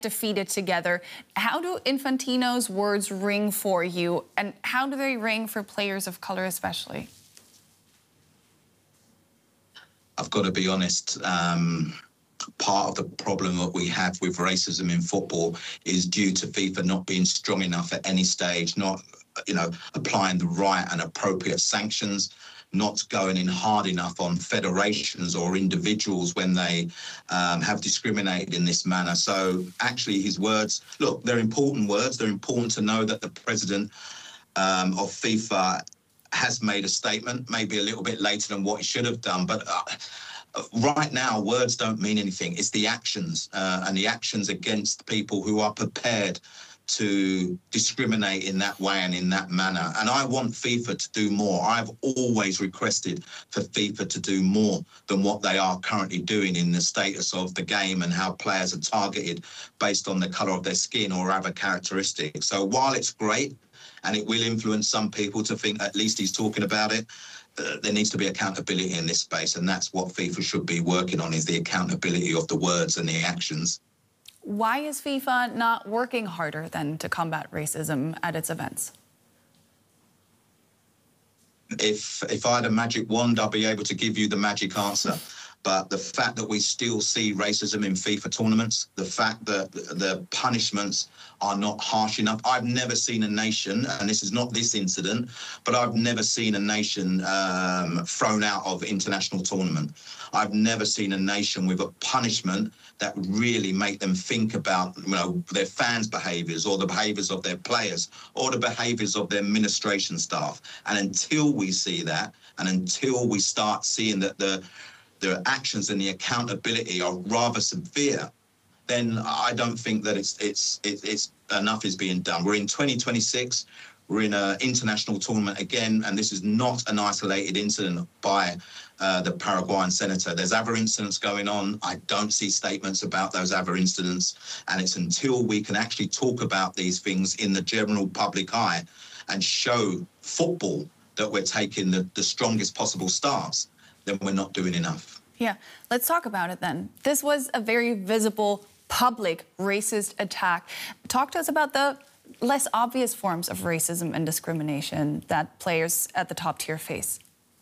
defeated together. How do Infantino's words ring for you, and how do they ring for players of color especially? I've got to be honest, part of the problem that we have with racism in football is due to FIFA not being strong enough at any stage, not, applying the right and appropriate sanctions, not going in hard enough on federations or individuals when they have discriminated in this manner. So actually his words, look, they're important words. They're important to know that the president of FIFA has made a statement, maybe a little bit later than what he should have done. But right now, words don't mean anything. It's the actions and the actions against people who are prepared to discriminate in that way and in that manner. And I want FIFA to do more. I've always requested for FIFA to do more than what they are currently doing in the status of the game and how players are targeted based on the colour of their skin or other characteristics. So while it's great and it will influence some people to think at least he's talking about it, there needs to be accountability in this space, and that's what FIFA should be working on, is the accountability of the words and the actions. Why is FIFA not working harder then to combat racism at its events? If I had a magic wand, I'd be able to give you the magic answer. But the fact that we still see racism in FIFA tournaments, the fact that the punishments are not harsh enough. I've never seen a nation, and this is not this incident, but I've never seen a nation thrown out of international tournament. I've never seen a nation with a punishment that really make them think about, their fans' behaviours or the behaviours of their players or the behaviours of their administration staff. And until we see that, and until we start seeing that the actions and the accountability are rather severe, then I don't think that it's enough is being done. We're in 2026. We're in an international tournament again, and this is not an isolated incident by the Paraguayan senator. There's other incidents going on. I don't see statements about those other incidents, and it's until we can actually talk about these things in the general public eye and show football that we're taking the strongest possible stance, then we're not doing enough. Yeah, let's talk about it then. This was a very visible, public, racist attack. Talk to us about the less obvious forms of racism and discrimination that players at the top tier face.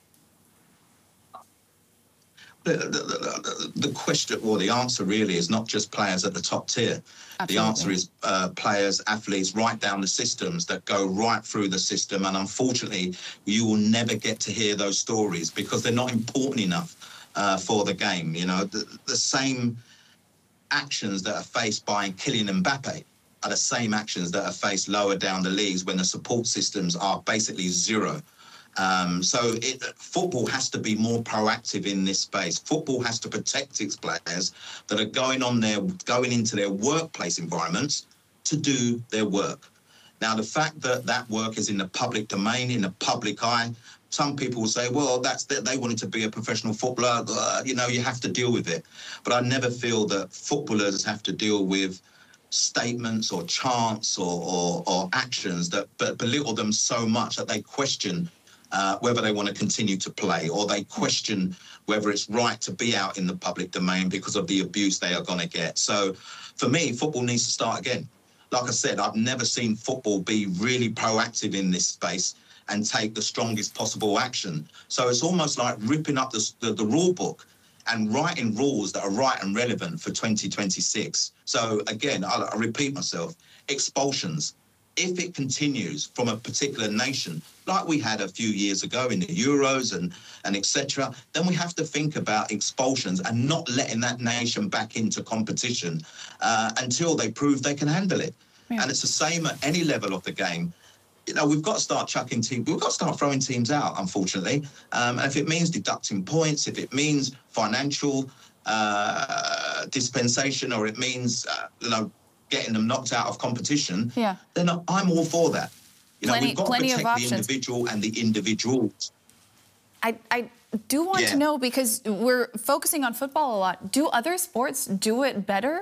The question, or the answer really, is not just players at the top tier. Absolutely. The answer is players, athletes, right down the systems that go right through the system. And unfortunately, you will never get to hear those stories because they're not important enough for the game. The same actions that are faced by Kylian Mbappe are the same actions that are faced lower down the leagues when the support systems are basically zero. So football has to be more proactive in this space. Football has to protect its players that are going into their workplace environments to do their work. Now, the fact that that work is in the public domain, in the public eye, some people will say, well, they wanted to be a professional footballer. You have to deal with it. But I never feel that footballers have to deal with statements or chants or actions that belittle them so much that they question whether they want to continue to play, or they question whether it's right to be out in the public domain because of the abuse they are going to get. So for me, football needs to start again. Like I said, I've never seen football be really proactive in this space and take the strongest possible action. So it's almost like ripping up the rule book and writing rules that are right and relevant for 2026. So again, I repeat myself, expulsions. If it continues from a particular nation, like we had a few years ago in the Euros and etc., then we have to think about expulsions and not letting that nation back into competition until they prove they can handle it. Yeah. And it's the same at any level of the game. We've got to start chucking teams. We've got to start throwing teams out, unfortunately. And if it means deducting points, if it means financial dispensation, or it means, getting them knocked out of competition, then I'm all for that. We've got to protect the individual and the individuals. I do want to know, because we're focusing on football a lot, do other sports do it better?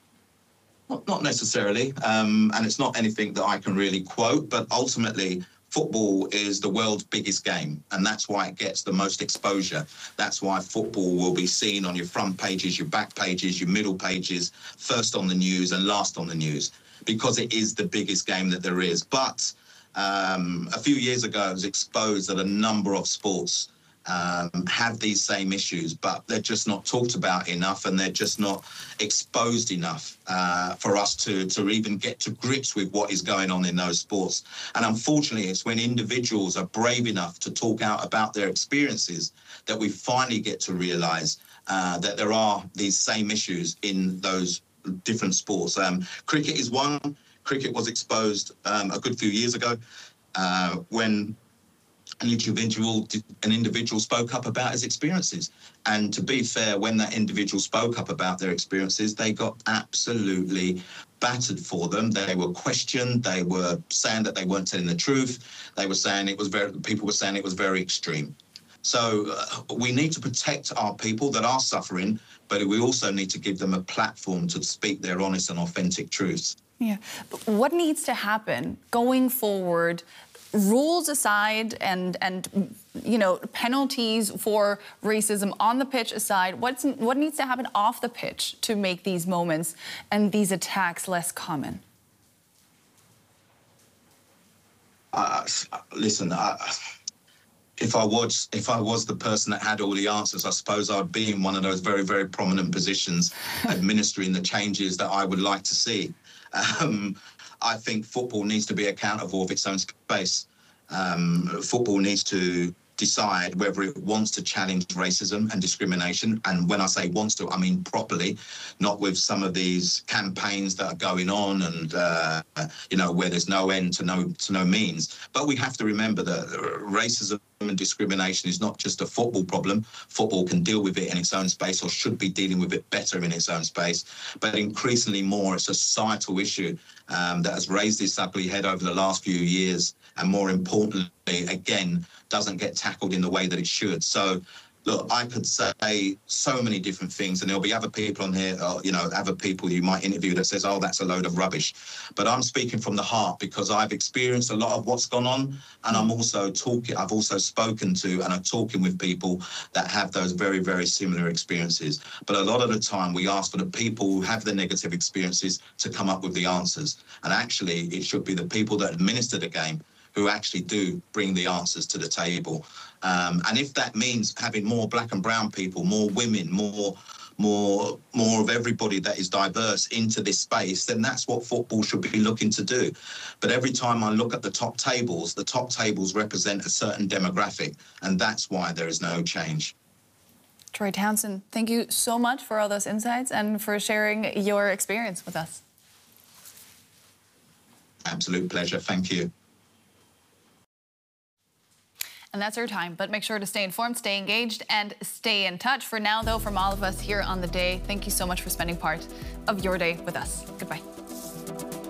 Not necessarily, and it's not anything that I can really quote, but ultimately football is the world's biggest game, and that's why it gets the most exposure. That's why football will be seen on your front pages, your back pages, your middle pages, first on the news and last on the news, because it is the biggest game that there is. But a few years ago, it was exposed that a number of sports have these same issues, but they're just not talked about enough, and they're just not exposed enough for us to even get to grips with what is going on in those sports. And unfortunately, it's when individuals are brave enough to talk out about their experiences that we finally get to realise that there are these same issues in those different sports. Cricket is one. Cricket was exposed a good few years ago when an individual spoke up about his experiences. And to be fair, when that individual spoke up about their experiences, they got absolutely battered for them. They were questioned. They were saying that they weren't telling the truth. They were saying people were saying it was very extreme. So we need to protect our people that are suffering, but we also need to give them a platform to speak their honest and authentic truths. Yeah. But what needs to happen going forward, rules aside and you know, penalties for racism on the pitch aside, what needs to happen off the pitch to make these moments and these attacks less common? Listen, if I was the person that had all the answers, I suppose I'd be in one of those very, very prominent positions administering the changes that I would like to see. I think football needs to be accountable of its own space. Football needs to decide whether it wants to challenge racism and discrimination. And when I say wants to, I mean properly, not with some of these campaigns that are going on and, you know, where there's no end to no means. But we have to remember that racism and discrimination is not just a football problem. Football can deal with it in its own space, or should be dealing with it better in its own space. But increasingly more, it's a societal issue that has raised its ugly head over the last few years, and more importantly, again, doesn't get tackled in the way that it should. So, look, I could say so many different things, and there'll be other people on here, you know, other people you might interview that says, oh, that's a load of rubbish. But I'm speaking from the heart, because I've experienced a lot of what's gone on, and I've also spoken to and I'm talking with people that have those very, very similar experiences. But a lot of the time we ask for the people who have the negative experiences to come up with the answers. And actually, it should be the people that administer the game who actually do bring the answers to the table. And if that means having more black and brown people, more women, more of everybody that is diverse into this space, then that's what football should be looking to do. But every time I look at the top tables represent a certain demographic, and that's why there is no change. Troy Townsend, thank you so much for all those insights and for sharing your experience with us. Absolute pleasure. Thank you. And that's our time, but make sure to stay informed, stay engaged, and stay in touch. For now, though, from all of us here on The Day, thank you so much for spending part of your day with us. Goodbye.